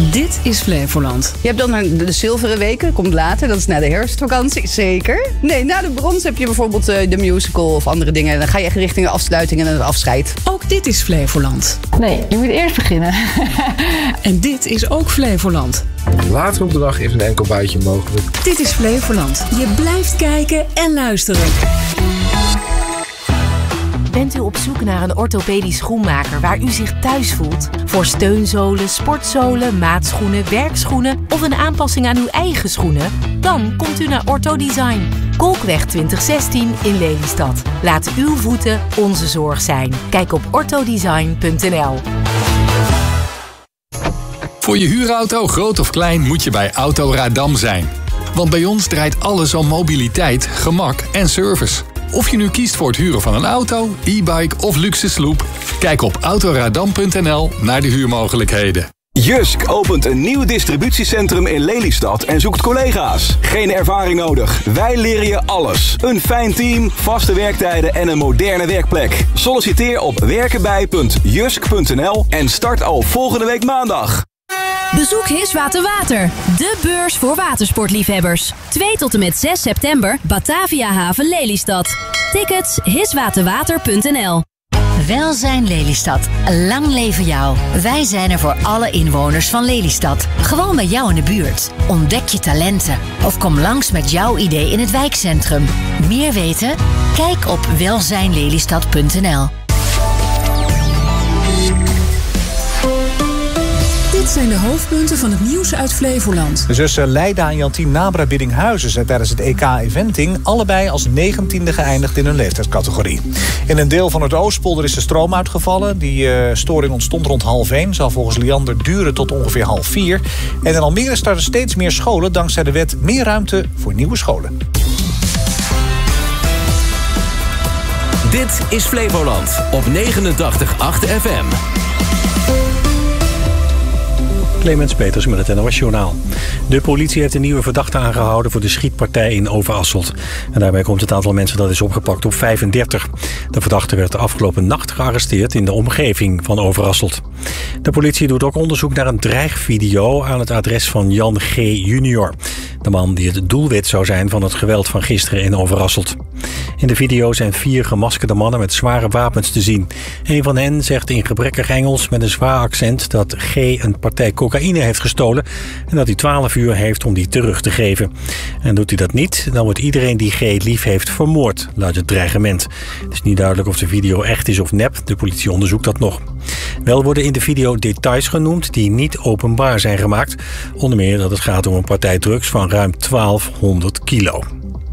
Dit is Flevoland. Je hebt dan de zilveren weken, komt later. Dat is na de herfstvakantie, zeker. Nee, na de brons heb je bijvoorbeeld de musical of andere dingen. Dan ga je echt richting de afsluiting en het afscheid. Ook dit is Flevoland. Nee, je moet eerst beginnen. En dit is ook Flevoland. Later op de dag is een enkel buitje mogelijk. Dit is Flevoland. Je blijft kijken en luisteren. Bent u op zoek naar een orthopedisch schoenmaker waar u zich thuis voelt? Voor steunzolen, sportzolen, maatschoenen, werkschoenen of een aanpassing aan uw eigen schoenen? Dan komt u naar Ortho Design. Kolkweg 2016 in Lelystad. Laat uw voeten onze zorg zijn. Kijk op orthodesign.nl. Voor je huurauto, groot of klein, moet je bij Auto Radam zijn. Want bij ons draait alles om mobiliteit, gemak en service. Of je nu kiest voor het huren van een auto, e-bike of luxe sloep, kijk op autoradam.nl naar de huurmogelijkheden. Jysk opent een nieuw distributiecentrum in Lelystad en zoekt collega's. Geen ervaring nodig. Wij leren je alles. Een fijn team, vaste werktijden en een moderne werkplek. Solliciteer op werkenbij.jysk.nl en start al volgende week maandag. Bezoek Hiswater Water, de beurs voor watersportliefhebbers. 2 tot en met 6 september, Batavia Haven Lelystad. Tickets hiswaterwater.nl. Welzijn Lelystad. Lang leven jou. Wij zijn er voor alle inwoners van Lelystad. Gewoon bij jou in de buurt. Ontdek je talenten. Of kom langs met jouw idee in het wijkcentrum. Meer weten? Kijk op welzijnlelystad.nl. Dit zijn de hoofdpunten van het nieuws uit Flevoland. De zussen Leida en Jantien Nabra Biddinghuizen zijn tijdens het EK Eventing allebei als 19e geëindigd in hun leeftijdscategorie. In een deel van het Oostpolder is de stroom uitgevallen. Die storing ontstond rond 3:30, zal volgens Liander duren tot ongeveer 3:30. En in Almere starten steeds meer scholen dankzij de wet meer ruimte voor nieuwe scholen. Dit is Flevoland op 89.8 FM. Clemens Peters met het NOS-journaal. De politie heeft een nieuwe verdachte aangehouden voor de schietpartij in Overasselt. En daarbij komt het aantal mensen dat is opgepakt op 35. De verdachte werd de afgelopen nacht gearresteerd in de omgeving van Overasselt. De politie doet ook onderzoek naar een dreigvideo aan het adres van Jan G. junior. De man die het doelwit zou zijn van het geweld van gisteren in Overasselt. In de video zijn 4 gemaskerde mannen met zware wapens te zien. Een van hen zegt in gebrekkig Engels met een zwaar accent dat G. een partij cocaïne heeft gestolen en dat hij 12 uur heeft om die terug te geven. En doet hij dat niet, dan wordt iedereen die G. lief heeft vermoord, luidt het dreigement. Het is niet duidelijk of de video echt is of nep, de politie onderzoekt dat nog. Wel worden in de video details genoemd die niet openbaar zijn gemaakt. Onder meer dat het gaat om een partij drugs van ruim 1200 kilo.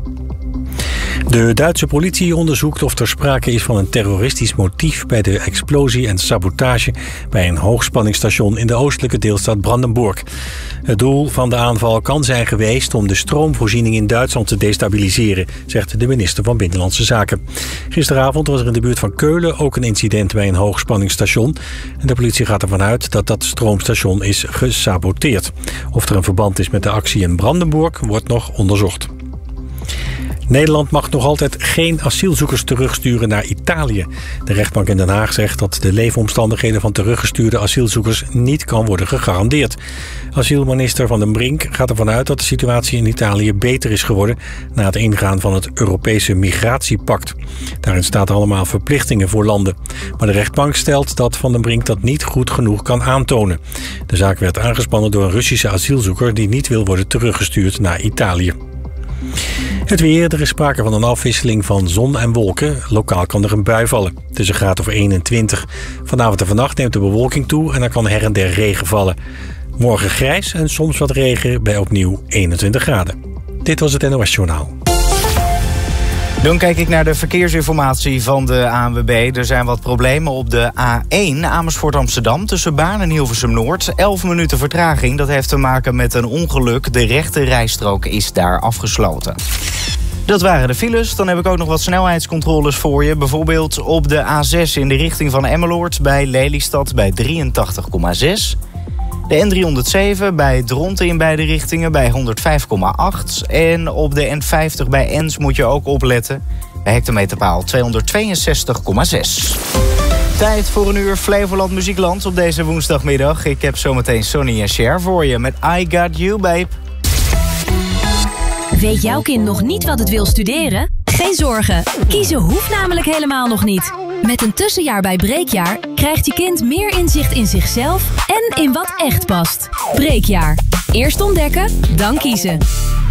De Duitse politie onderzoekt of er sprake is van een terroristisch motief bij de explosie en sabotage bij een hoogspanningsstation in de oostelijke deelstaat Brandenburg. Het doel van de aanval kan zijn geweest om de stroomvoorziening in Duitsland te destabiliseren, zegt de minister van Binnenlandse Zaken. Gisteravond was er in de buurt van Keulen ook een incident bij een hoogspanningsstation. En de politie gaat ervan uit dat dat stroomstation is gesaboteerd. Of er een verband is met de actie in Brandenburg wordt nog onderzocht. Nederland mag nog altijd geen asielzoekers terugsturen naar Italië. De rechtbank in Den Haag zegt dat de leefomstandigheden van teruggestuurde asielzoekers niet kan worden gegarandeerd. Asielminister Van den Brink gaat ervan uit dat de situatie in Italië beter is geworden na het ingaan van het Europese migratiepact. Daarin staat allemaal verplichtingen voor landen. Maar de rechtbank stelt dat Van den Brink dat niet goed genoeg kan aantonen. De zaak werd aangespannen door een Russische asielzoeker die niet wil worden teruggestuurd naar Italië. Het weer, er is sprake van een afwisseling van zon en wolken. Lokaal kan er een bui vallen. Het is een graad of 21. Vanavond en vannacht neemt de bewolking toe en er kan her en der regen vallen. Morgen grijs en soms wat regen bij opnieuw 21 graden. Dit was het NOS Journaal. Dan kijk ik naar de verkeersinformatie van de ANWB. Er zijn wat problemen op de A1 Amersfoort-Amsterdam tussen Baarn en Hilversum-Noord. 11 minuten vertraging, dat heeft te maken met een ongeluk. De rechte rijstrook is daar afgesloten. Dat waren de files. Dan heb ik ook nog wat snelheidscontroles voor je. Bijvoorbeeld op de A6 in de richting van Emmeloord bij Lelystad bij 83,6. De N307 bij Dronten in beide richtingen bij 105,8. En op de N50 bij Ens moet je ook opletten. Bij hectometerpaal 262,6. Tijd voor een uur Flevoland Muziekland op deze woensdagmiddag. Ik heb zometeen Sonny en Cher voor je met I Got You, babe. Weet jouw kind nog niet wat het wil studeren? Geen zorgen. Kiezen hoeft namelijk helemaal nog niet. Met een tussenjaar bij Breekjaar krijgt je kind meer inzicht in zichzelf en in wat echt past. Breekjaar. Eerst ontdekken, dan kiezen.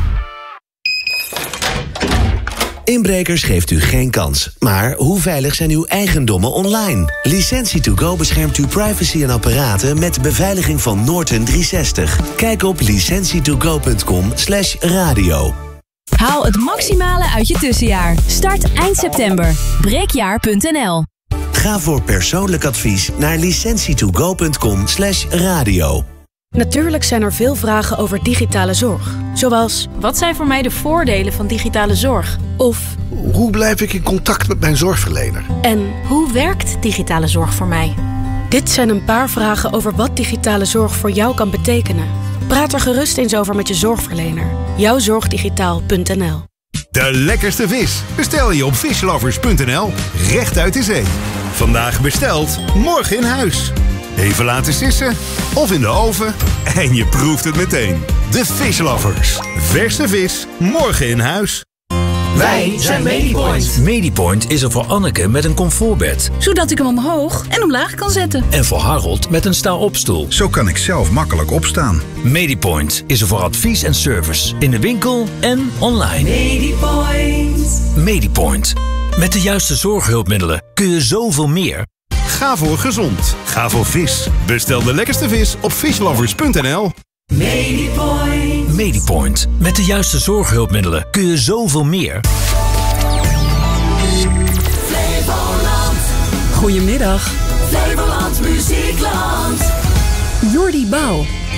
Inbrekers geeft u geen kans. Maar hoe veilig zijn uw eigendommen online? Licentie2Go beschermt uw privacy en apparaten met de beveiliging van Norton 360. Kijk op licentietogo.com/radio. Haal het maximale uit je tussenjaar. Start eind september. Breekjaar.nl. Ga voor persoonlijk advies naar licentietogo.com/radio. Natuurlijk zijn er veel vragen over digitale zorg. Zoals, wat zijn voor mij de voordelen van digitale zorg? Of, hoe blijf ik in contact met mijn zorgverlener? En, hoe werkt digitale zorg voor mij? Dit zijn een paar vragen over wat digitale zorg voor jou kan betekenen. Praat er gerust eens over met je zorgverlener. Jouwzorgdigitaal.nl. De lekkerste vis bestel je op fishlovers.nl, recht uit de zee. Vandaag besteld, morgen in huis. Even laten sissen of in de oven en je proeft het meteen. De Fishlovers. Verse vis, morgen in huis. Wij zijn Medipoint. Medipoint is er voor Anneke met een comfortbed. Zodat ik hem omhoog en omlaag kan zetten. En voor Harold met een sta-opstoel. Zo kan ik zelf makkelijk opstaan. Medipoint is er voor advies en service. In de winkel en online. Medipoint. Medipoint. Met de juiste zorghulpmiddelen kun je zoveel meer. Ga voor gezond. Ga voor vis. Bestel de lekkerste vis op fishlovers.nl. Medipoint. Medipoint. Met de juiste zorghulpmiddelen kun je zoveel meer. Flevoland. Goedemiddag. Flevoland Muziekland. Jordi Bouw.